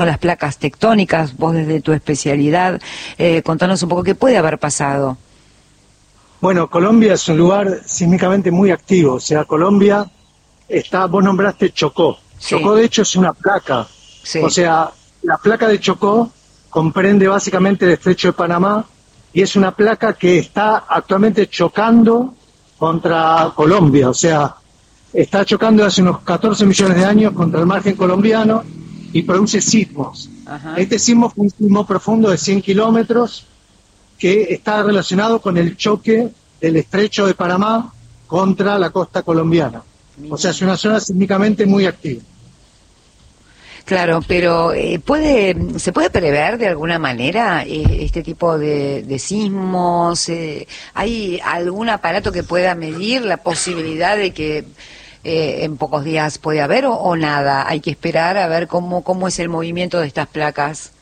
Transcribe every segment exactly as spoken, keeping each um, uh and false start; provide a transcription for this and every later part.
las placas tectónicas, vos desde tu especialidad, eh, contanos un poco qué puede haber pasado. Bueno, Colombia es un lugar sísmicamente muy activo, o sea, Colombia está, vos nombraste Chocó, sí. Chocó de hecho es una placa, sí. O sea, la placa de Chocó comprende básicamente el estrecho de Panamá y es una placa que está actualmente chocando contra Colombia, o sea, está chocando hace unos catorce millones de años contra el margen colombiano y produce sismos. Ajá. Este sismo fue un sismo profundo de cien kilómetros que está relacionado con el choque del estrecho de Panamá contra la costa colombiana. O sea, es una zona sísmicamente muy activa. Claro, pero eh, puede, ¿se puede prever de alguna manera eh, este tipo de, de sismos? Eh, ¿Hay algún aparato que pueda medir la posibilidad de que Eh, en pocos días puede haber o, o nada? Hay que esperar a ver cómo, cómo es el movimiento de estas placas.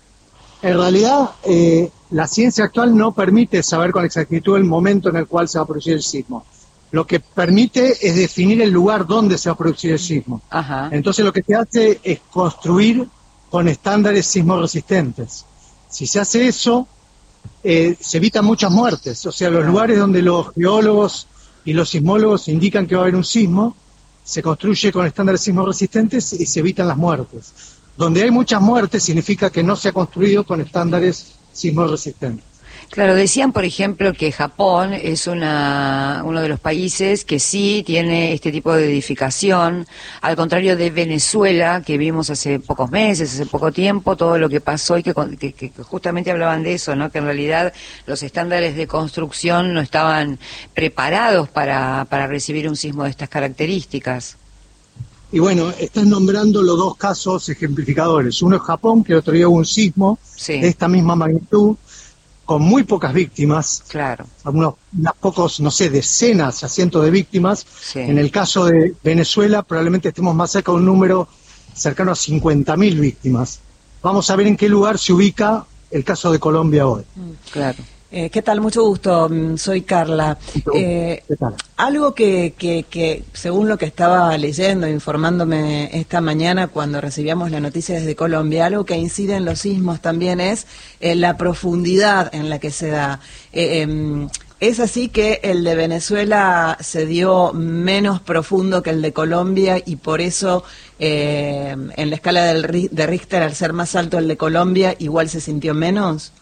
En realidad, eh, la ciencia actual no permite saber con exactitud el momento en el cual se va a producir el sismo. Lo que permite es definir el lugar donde se va a producir el sismo. Ajá. Entonces lo que se hace es construir con estándares sismo resistentes. Si se hace eso, eh, se evitan muchas muertes. O sea, los lugares donde los geólogos y los sismólogos indican que va a haber un sismo, se construye con estándares sismo resistentes y se evitan las muertes. Donde hay muchas muertes significa que no se ha construido con estándares sismo resistentes. Claro, decían, por ejemplo, que Japón es una, uno de los países que sí tiene este tipo de edificación, al contrario de Venezuela, que vimos hace pocos meses, hace poco tiempo, todo lo que pasó y que, que, que justamente hablaban de eso, ¿no? Que en realidad los estándares de construcción no estaban preparados para, para recibir un sismo de estas características. Y bueno, estás nombrando los dos casos ejemplificadores. Uno es Japón, que el otro día hubo un sismo sí. de esta misma magnitud, con muy pocas víctimas, claro. algunos unos pocos, no sé, decenas a cientos de víctimas. Sí. En el caso de Venezuela probablemente estemos más cerca de un número cercano a cincuenta mil víctimas. Vamos a ver en qué lugar se ubica el caso de Colombia hoy. Claro. Eh, ¿Qué tal? Mucho gusto, soy Carla. Eh, ¿Qué tal? Algo que, que, que, según lo que estaba leyendo, informándome esta mañana cuando recibíamos la noticia desde Colombia, algo que incide en los sismos también es eh, la profundidad en la que se da. Eh, eh, ¿Es así que el de Venezuela se dio menos profundo que el de Colombia y por eso eh, en la escala del, de Richter, al ser más alto el de Colombia, igual se sintió menos?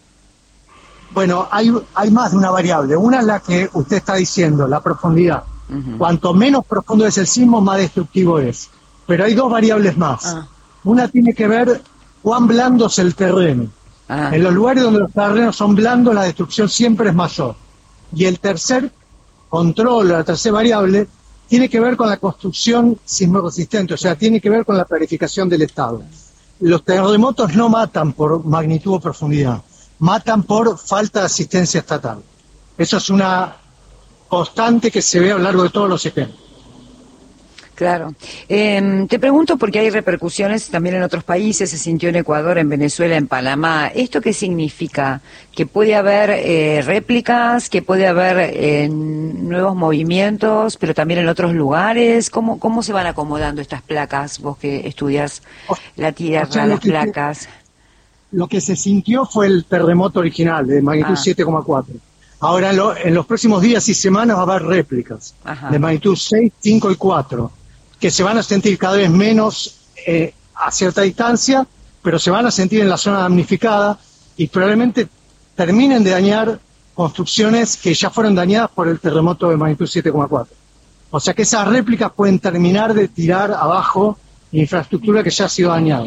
Bueno, hay, hay más de una variable. Una es la que usted está diciendo, la profundidad. Uh-huh. Cuanto menos profundo es el sismo, más destructivo es. Pero hay dos variables más. Ah. Una tiene que ver cuán blando es el terreno. Ah. En los lugares donde los terrenos son blandos, la destrucción siempre es mayor. Y el tercer control, la tercera variable, tiene que ver con la construcción sismo resistente, o sea, tiene que ver con la planificación del Estado. Los terremotos no matan por magnitud o profundidad, matan por falta de asistencia estatal. Eso es una constante que se ve a lo largo de todos los ejemplos. Claro. Eh, te pregunto porque hay repercusiones también en otros países, se sintió en Ecuador, en Venezuela, en Panamá. ¿Esto qué significa? ¿Que puede haber eh, réplicas, que puede haber eh, nuevos movimientos, pero también en otros lugares? ¿Cómo, cómo se van acomodando estas placas, vos que estudias la tierra, o sea, las placas? Se, lo que se sintió fue el terremoto original, de magnitud ah. siete coma cuatro. Ahora, lo, en los próximos días y semanas va a haber réplicas Ajá. de magnitud seis, cinco y cuatro. Que se van a sentir cada vez menos eh, a cierta distancia, pero se van a sentir en la zona damnificada y probablemente terminen de dañar construcciones que ya fueron dañadas por el terremoto de magnitud siete coma cuatro. O sea que esas réplicas pueden terminar de tirar abajo infraestructura que ya ha sido dañada.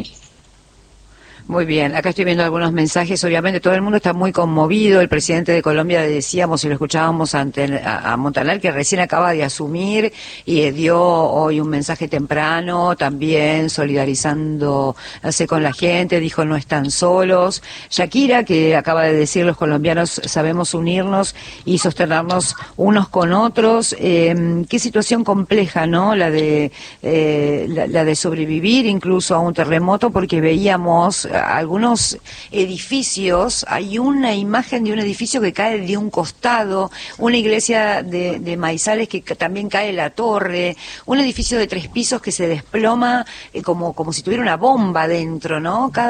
Muy bien, acá estoy viendo algunos mensajes, obviamente todo el mundo está muy conmovido, el presidente de Colombia, decíamos y lo escuchábamos ante a, a Montaner, que recién acaba de asumir y eh, dio hoy un mensaje temprano, también solidarizándose con la gente, dijo no están solos. Shakira, que acaba de decir los colombianos sabemos unirnos y sostenernos unos con otros, eh, qué situación compleja, ¿no? La de, eh, la, la de sobrevivir incluso a un terremoto, porque veíamos algunos edificios, hay una imagen de un edificio que cae de un costado, una iglesia de, de maizales que también cae la torre, un edificio de tres pisos que se desploma eh, como, como si tuviera una bomba dentro, ¿no? Cada